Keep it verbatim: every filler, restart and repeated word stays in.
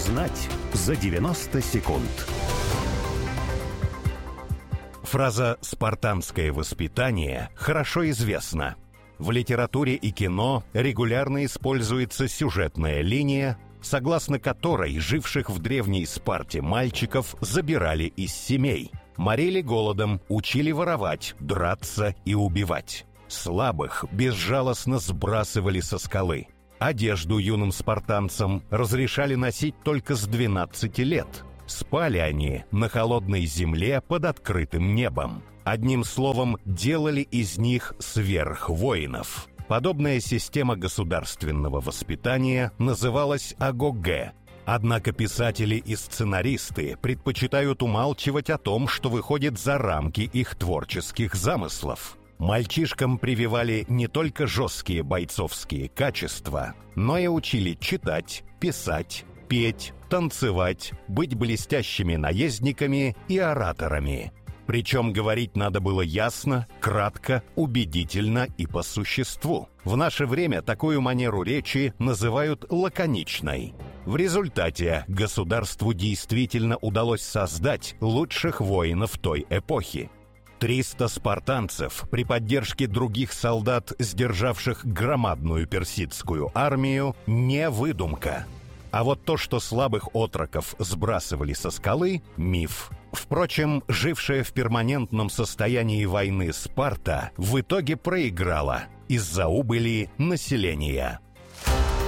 Узнать за девяносто секунд. Фраза «спартанское воспитание» хорошо известна. В литературе и кино регулярно используется сюжетная линия, согласно которой живших в древней Спарте мальчиков забирали из семей, морили голодом, учили воровать, драться и убивать. Слабых безжалостно сбрасывали со скалы. Одежду юным спартанцам разрешали носить только с двенадцати лет. Спали они на холодной земле под открытым небом. Одним словом, делали из них сверхвоинов. Подобная система государственного воспитания называлась агоге. Однако писатели и сценаристы предпочитают умалчивать о том, что выходит за рамки их творческих замыслов. Мальчишкам прививали не только жесткие бойцовские качества, но и учили читать, писать, петь, танцевать, быть блестящими наездниками и ораторами. Причем говорить надо было ясно, кратко, убедительно и по существу. В наше время такую манеру речи называют лаконичной. В результате государству действительно удалось создать лучших воинов той эпохи. триста спартанцев при поддержке других солдат, сдержавших громадную персидскую армию, не выдумка. А вот то, что слабых отроков сбрасывали со скалы – миф. Впрочем, жившая в перманентном состоянии войны Спарта в итоге проиграла из-за убыли населения.